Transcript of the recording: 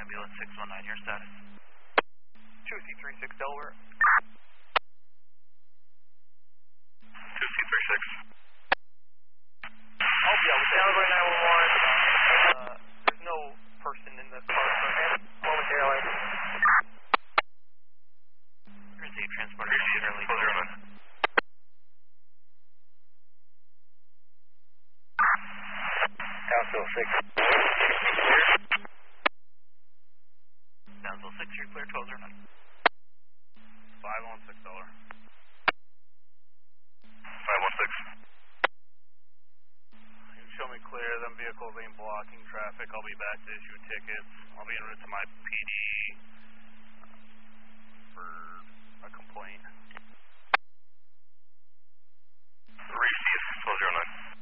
ambulance 619, your status? 2C36 Delaware. 2C36. Oh, yeah, with Delaware 911, there's no person in the car. Moment there, like. Receive transporter Shirley. Townsville 6. Townsville 6, you're clear, 1209. 516 $. 516. You can show me clear, them vehicles ain't blocking traffic. I'll be back to issue tickets. I'll be en route to my PD for a complaint. Receive 1209.